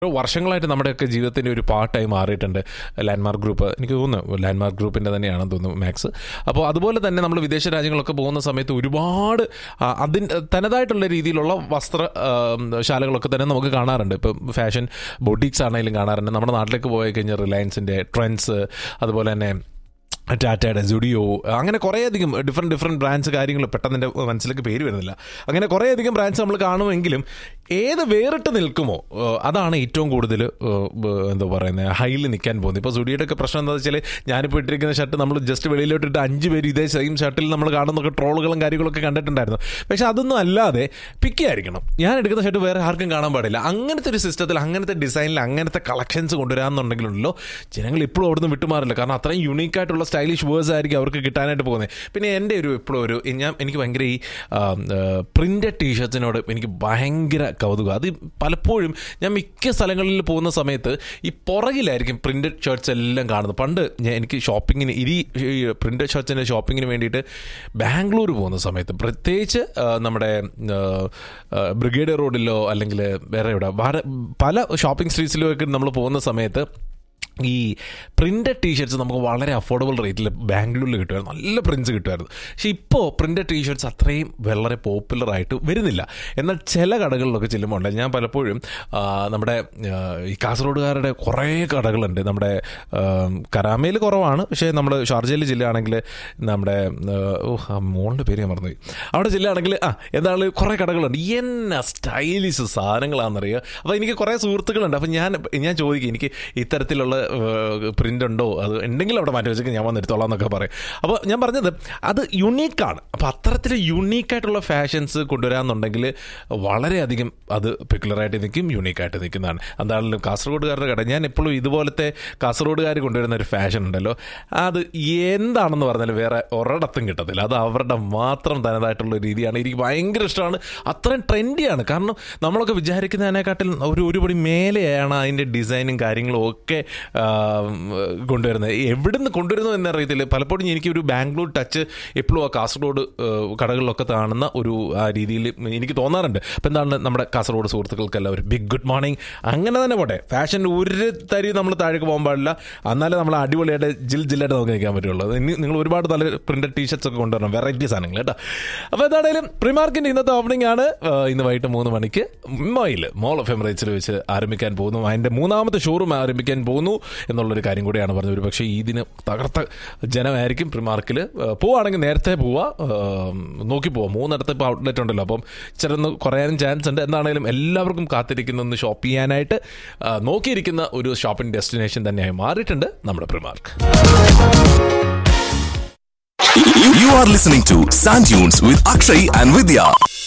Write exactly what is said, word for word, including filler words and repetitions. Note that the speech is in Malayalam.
വർഷങ്ങളായിട്ട് നമ്മുടെയൊക്കെ ജീവിതത്തിൻ്റെ ഒരു പാർട്ടായി മാറിയിട്ടുണ്ട് ലാൻഡ്മാർക്ക് ഗ്രൂപ്പ്. എനിക്ക് തോന്നുന്നു ലാൻഡ്മാർക്ക് ഗ്രൂപ്പിൻ്റെ തന്നെയാണെന്ന് തോന്നുന്നു മാക്സ്. അപ്പോൾ അതുപോലെ തന്നെ നമ്മൾ വിദേശ രാജ്യങ്ങളൊക്കെ പോകുന്ന സമയത്ത് ഒരുപാട് അതിന് തനതായിട്ടുള്ള രീതിയിലുള്ള വസ്ത്ര ശാലകളൊക്കെ തന്നെ നമുക്ക് കാണാറുണ്ട്. ഇപ്പം ഫാഷൻ ബൊട്ടീക്സ് ആണെങ്കിലും കാണാറുണ്ട്. നമ്മുടെ നാട്ടിലേക്ക് പോയി കഴിഞ്ഞാൽ റിലയൻസിൻ്റെ ട്രെൻഡ്സ്, അതുപോലെ തന്നെ ടാറ്റയുടെ സുഡിയോ, അങ്ങനെ കുറേയധികം ഡിഫറെൻറ്റ് ഡിഫറെൻറ്റ് ബ്രാൻഡ്സ് കാര്യങ്ങൾ പെട്ടെന്ന് എൻ്റെ മനസ്സിലേക്ക് പേര് വരുന്നില്ല. അങ്ങനെ കുറേയധികം ബ്രാൻഡ്സ് നമ്മൾ കാണുമെങ്കിലും ഏത് വേറിട്ട് നിൽക്കുമോ അതാണ് ഏറ്റവും കൂടുതൽ എന്താ പറയുന്നത് ഹൈയിൽ നിൽക്കാൻ പോകുന്നത്. ഇപ്പോൾ സുഡിയോയുടെ ഒക്കെ പ്രശ്നം എന്താണെന്ന് വെച്ചാൽ ഞാനിപ്പോൾ ഇട്ടിരിക്കുന്ന ഷർട്ട് നമ്മൾ ജസ്റ്റ് വെളിയിലോട്ടിട്ട് അഞ്ച് പേര് ഇതേ സെയിം ഷർട്ടിൽ നമ്മൾ കാണുന്നൊക്കെ ട്രോളുകളും കാര്യങ്ങളൊക്കെ കണ്ടിട്ടുണ്ടായിരുന്നു. പക്ഷേ അതൊന്നും അല്ലാതെ പിക്കി ആയിരിക്കണം. ഞാൻ എടുക്കുന്ന ഷർട്ട് വേറെ ആർക്കും കാണാൻ പാടില്ല. അങ്ങനത്തെ ഒരു സിസ്റ്റത്തിൽ, അങ്ങനത്തെ ഡിസൈനിൽ, അങ്ങനത്തെ കളക്ഷൻസ് കൊണ്ടുവരാമെന്നുണ്ടെങ്കിലുണ്ടല്ലോ ജനങ്ങൾ ഇപ്പോഴും അവിടുന്ന് വിട്ടുമാറില്ല. കാരണം അത്രയും യുണീക്കായിട്ടുള്ള സ്റ്റൈലിഷ് വേഴ്സ് ആയിരിക്കും അവർക്ക് കിട്ടാനായിട്ട് പോകുന്നത്. പിന്നെ എൻ്റെ ഒരു എപ്പോഴും ഒരു ഞാൻ എനിക്ക് ഭയങ്കര ഈ പ്രിൻ്റഡ് ടീഷർട്സിനോട് എനിക്ക് ഭയങ്കര കൗതുകം. അത് പലപ്പോഴും ഞാൻ മിക്ക സ്ഥലങ്ങളിൽ പോകുന്ന സമയത്ത് ഈ പുറകിലായിരിക്കും പ്രിൻ്റഡ് ഷർട്ട്സ് എല്ലാം കാണുന്നത്. പണ്ട് ഞാൻ എനിക്ക് ഷോപ്പിങ്ങിന് ഇരി പ്രിൻ്റഡ് ഷർട്ട്സിൻ്റെ ഷോപ്പിങ്ങിന് വേണ്ടിയിട്ട് ബാംഗ്ലൂർ പോകുന്ന സമയത്ത്, പ്രത്യേകിച്ച് നമ്മുടെ ബ്രിഗേഡ് റോഡിലോ അല്ലെങ്കിൽ വേറെ ഇവിടെ പല ഷോപ്പിംഗ് സ്ട്രീറ്റ്സിലോ ഒക്കെ നമ്മൾ പോകുന്ന സമയത്ത് ഈ പ്രിൻ്റഡ് ടീഷർട്ട്സ് നമുക്ക് വളരെ അഫോർഡബിൾ റേറ്റിൽ ബാംഗ്ലൂരിൽ കിട്ടുമായിരുന്നു. നല്ല പ്രിൻസ് കിട്ടുമായിരുന്നു. പക്ഷേ ഇപ്പോൾ പ്രിൻ്റഡ് ടീഷർട്ട്സ് അത്രയും വളരെ പോപ്പുലറായിട്ട് വരുന്നില്ല. എന്നാൽ ചില കടകളിലൊക്കെ ചെല്ലുമ്പോൾ ഞാൻ പലപ്പോഴും നമ്മുടെ ഈ കാസർഗോഡുകാരുടെ കുറേ കടകളുണ്ട്. നമ്മുടെ കരാമയിൽ കുറവാണ്, പക്ഷേ നമ്മൾ ഷാർജയിൽ ജില്ലയാണെങ്കിൽ നമ്മുടെ മോളുടെ പേര് ഞാൻ മറന്നുപോയി. അവിടെ ജില്ലയാണെങ്കിൽ ആ എന്താണ് കുറേ കടകളുണ്ട്. എന്ന സ്റ്റൈലിഷ് സാധനങ്ങളാണെന്നറിയുക. അപ്പോൾ എനിക്ക് കുറേ സുഹൃത്തുക്കളുണ്ട്. അപ്പോൾ ഞാൻ ഞാൻ ചോദിക്കും എനിക്ക് ഇത്തരത്തിലുള്ള പ്രിൻ്റ് ഉണ്ടോ, അത് ഉണ്ടെങ്കിൽ അവിടെ മാറ്റി വെച്ചേക്ക് ഞാൻ വന്നെടുത്തോളാം എന്നൊക്കെ പറയും. അപ്പോൾ ഞാൻ പറഞ്ഞത് അത് യുണീക്കാണ്. അപ്പോൾ അത്തരത്തിൽ യുണീക്കായിട്ടുള്ള ഫാഷൻസ് കൊണ്ടുവരാമെന്നുണ്ടെങ്കിൽ വളരെയധികം അത് പെക്കുലറായിട്ട് നിൽക്കും, യുണീക്കായിട്ട് നിൽക്കുന്നതാണ്. എന്താണല്ലോ കാസർഗോഡുകാരുടെ കട. ഞാൻ എപ്പോഴും ഇതുപോലത്തെ കാസർഗോഡുകാർ കൊണ്ടുവരുന്ന ഒരു ഫാഷൻ ഉണ്ടല്ലോ, അത് എന്താണെന്ന് പറഞ്ഞാൽ വേറെ ഒരിടത്തും കിട്ടത്തില്ല. അത് അവരുടെ മാത്രം തനതായിട്ടുള്ള രീതിയാണ്. എനിക്ക് ഭയങ്കര ഇഷ്ടമാണ്. അത്രയും ട്രെൻഡിയാണ്. കാരണം നമ്മളൊക്കെ വിചാരിക്കുന്നതിനെക്കാട്ടിൽ ഒരു ഒരുപടി മേലെയാണ് അതിൻ്റെ ഡിസൈനും കാര്യങ്ങളും ഒക്കെ കൊണ്ടുവരുന്നത്. എവിടുന്ന് കൊണ്ടുവരുന്നു എന്നറിയത്തില്ല. പലപ്പോഴും എനിക്കൊരു ബാംഗ്ലൂർ ടച്ച് എപ്പോഴും ആ കാസർഗോഡ് കടകളിലൊക്കെ കാണുന്ന ഒരു ആ രീതിയിൽ എനിക്ക് തോന്നാറുണ്ട്. അപ്പം എന്താണ് നമ്മുടെ കാസർഗോഡ് സുഹൃത്തുക്കൾക്കെല്ലാം ഒരു ബിഗ് ഗുഡ് മോർണിംഗ്. അങ്ങനെ തന്നെ പോട്ടെ, ഫാഷൻ ഒരു തരി നമ്മൾ താഴേക്ക് പോകാൻ പാടില്ല. എന്നാലേ നമ്മൾ അടിപൊളിയായിട്ട് ജിൽ ജില്ലായിട്ട് നമുക്ക് നിൽക്കാൻ പറ്റുള്ളൂ. ഇനി നിങ്ങൾ ഒരുപാട് നല്ല പ്രിൻ്റഡ് ടീഷർട്സ് ഒക്കെ കൊണ്ടുവരണം, വെറൈറ്റി സാധനങ്ങൾ കേട്ടോ. അപ്പോൾ എന്താണെങ്കിലും പ്രിമാർക്കിൻ്റെ ഇന്നത്തെ ഓപ്പണിംഗ് ആണ്. ഇന്ന് വൈകിട്ട് മൂന്ന് മണിക്ക് മൊയിൽ മോൾ ഓഫ് എമിറേറ്റ്സിൽ വെച്ച് ആരംഭിക്കാൻ പോകുന്നു. അതിൻ്റെ മൂന്നാമത്തെ ഷോറൂം ആരംഭിക്കാൻ പോകുന്നു എന്നുള്ളൊരു കാര്യം കൂടിയാണ് പറഞ്ഞത്. ഒരു പക്ഷേ ഇതിന് തകർത്ത ജനമായിരിക്കും പ്രിമാർക്കിൽ. പോവുകയാണെങ്കിൽ നേരത്തെ പോവുക, നോക്കി പോവാം. മൂന്നിടത്ത് ഇപ്പോൾ ഔട്ട്ലെറ്റ് ഉണ്ടല്ലോ, അപ്പം ചിലന്ന് കുറയാനും ചാൻസ് ഉണ്ട്. എന്താണെങ്കിലും എല്ലാവർക്കും കാത്തിരിക്കുന്ന ഷോപ്പ് ചെയ്യാനായിട്ട് നോക്കിയിരിക്കുന്ന ഒരു ഷോപ്പിംഗ് ഡെസ്റ്റിനേഷൻ തന്നെയായി മാറിയിട്ടുണ്ട് നമ്മുടെ പ്രിമാർക്ക്. You are listening to Sand Dunes with Akshay and Vidya.